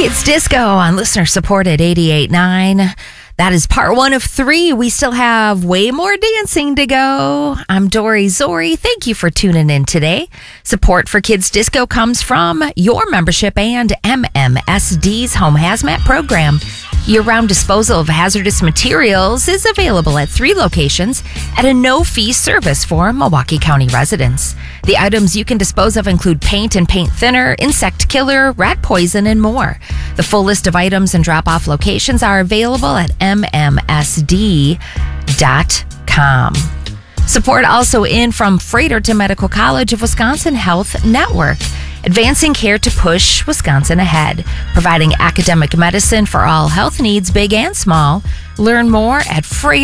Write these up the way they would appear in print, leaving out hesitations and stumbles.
Kids Disco on listener-supported 88.9. That is part 1 of 3. We still have way more dancing to go. I'm Dory Zori. Thank you for tuning in today. Support for Kids Disco comes from your membership and MMSD's Home Hazmat program. Year-round disposal of hazardous materials is available at 3 locations at a no-fee service for Milwaukee County residents. The items you can dispose of include paint and paint thinner, insect killer, rat poison, and more. The full list of items and drop-off locations are available at mmsd.com. Support also in from Fredericton Medical College of Wisconsin Health Network, advancing care to push Wisconsin ahead, providing academic medicine for all health needs, big and small. Learn more at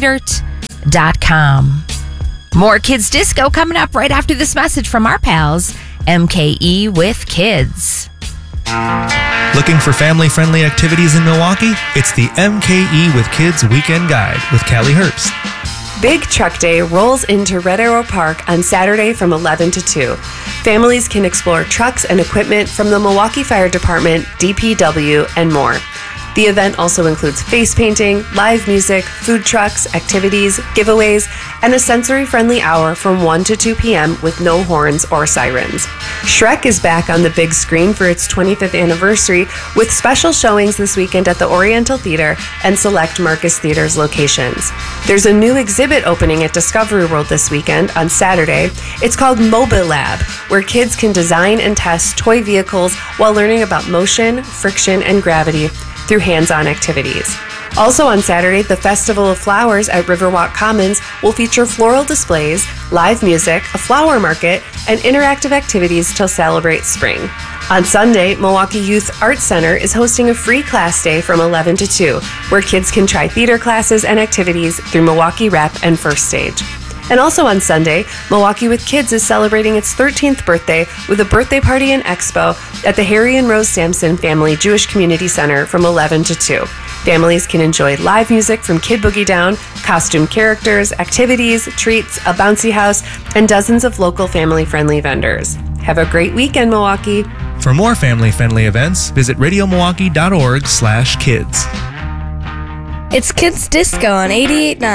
fredert.com. More Kids Disco coming up right after this message from our pals, MKE with Kids. Looking for family-friendly activities in Milwaukee? It's the MKE with Kids Weekend Guide with Callie Herbst. Big Truck Day rolls into Red Arrow Park on Saturday from 11 to 2. Families can explore trucks and equipment from the Milwaukee Fire Department, DPW, and more. The event also includes face painting, live music, food trucks, activities, giveaways, and a sensory-friendly hour from 1 to 2 p.m. with no horns or sirens. Shrek is back on the big screen for its 25th anniversary with special showings this weekend at the Oriental Theater and select Marcus Theaters locations. There's a new exhibit opening at Discovery World this weekend on Saturday. It's called Mobile Lab, where kids can design and test toy vehicles while learning about motion, friction, and gravity through hands-on activities. Also on Saturday, the Festival of Flowers at Riverwalk Commons will feature floral displays, live music, a flower market, and interactive activities to celebrate spring. On Sunday, Milwaukee Youth Arts Center is hosting a free class day from 11 to 2, where kids can try theater classes and activities through Milwaukee Rep and First Stage. And also on Sunday, Milwaukee with Kids is celebrating its 13th birthday with a birthday party and expo at the Harry and Rose Sampson Family Jewish Community Center from 11 to 2. Families can enjoy live music from Kid Boogie Down, costume characters, activities, treats, a bouncy house, and dozens of local family-friendly vendors. Have a great weekend, Milwaukee. For more family-friendly events, visit radiomilwaukee.org/kids. It's Kids Disco on 88.9.